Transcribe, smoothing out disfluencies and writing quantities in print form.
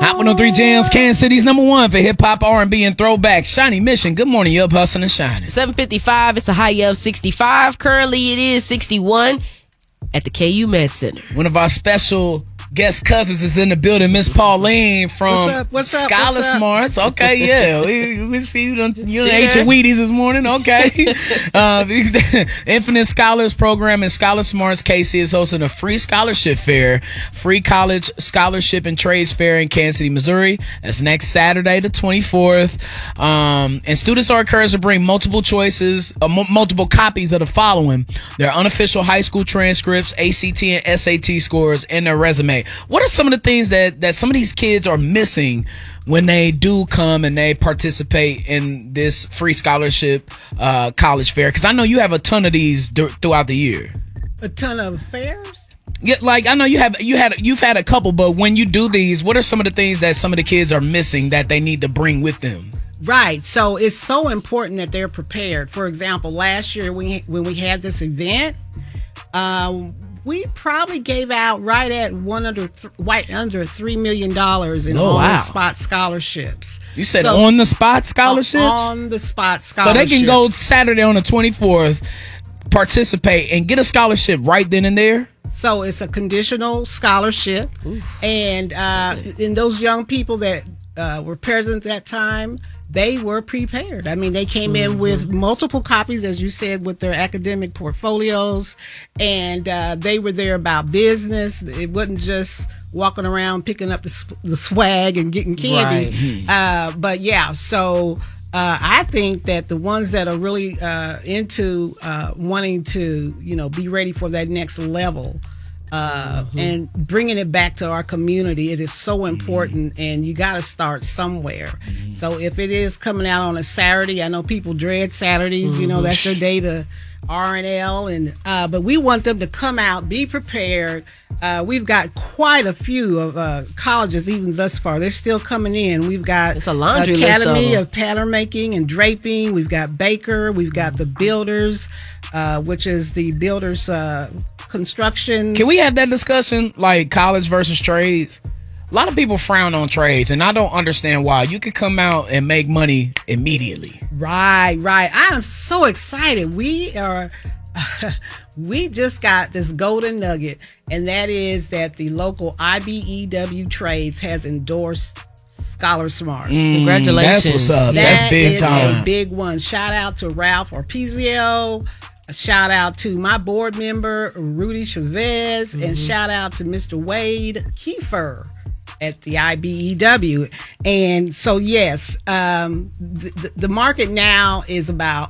Hot 103 Jams, Kansas City's #1 for hip hop, R&B, and throwbacks. Shiny Mission. Good morning, you up hustling and shining. 7:55. It's a high of 65. Currently, it is 61 at the KU Med Center. One of our special guest cousins is in the building, Miss Pauline from Scholar Smarts. Okay, yeah. We see you done ate your Wheaties this morning. Okay. The Infinite Scholars Program and Scholar Smarts KC is hosting a free scholarship fair, free college scholarship and trades fair in Kansas City, Missouri. That's next Saturday, the 24th. And students are encouraged to bring multiple choices, multiple copies of the following: their unofficial high school transcripts, ACT and SAT scores, and their resume. What are some of the things that some of these kids are missing when they do come and they participate in this free scholarship college fair? Because I know you have a ton of these throughout the year. A ton of fairs? Yeah, like I know you've had a couple, but when you do these, what are some of the things that some of the kids are missing that they need to bring with them? Right. So it's so important that they're prepared. For example, last year when we had this event, we probably gave out right at under $3 million in on-the-spot scholarships. You said on-the-spot scholarships? On-the-spot scholarships. So they can go Saturday on the 24th, participate, and get a scholarship right then and there? So it's a conditional scholarship. Oof. And those young people that were present at that time, they were prepared. I mean, they came in with multiple copies, as you said, with their academic portfolios, and they were there about business. It wasn't just walking around picking up the swag and getting candy. Right. But yeah, so I think that the ones that are really into wanting to, be ready for that next level, and bringing it back to our community, it is so important, and you got to start somewhere. So if it is coming out on a Saturday, I know people dread Saturdays, that's their day to R&L, but we want them to come out, be prepared. We've got quite a few of colleges even thus far. They're still coming in. We've got it's a laundry Academy list of Pattern Making and Draping. We've got Baker. We've got the Builders, which is the Builders construction. Can we have that discussion, like college versus trades? A lot of people frown on trades, and I don't understand why. You can come out and make money immediately. Right. I am so excited. We just got this golden nugget, and that is that the local IBEW Trades has endorsed Scholar Smart. Congratulations. That's what's up. That's big time. That is a big one. Shout out to Ralph Orpizio. A shout out to my board member, Rudy Chavez, and shout out to Mr. Wade Kiefer at the IBEW. And so, yes, the market now is about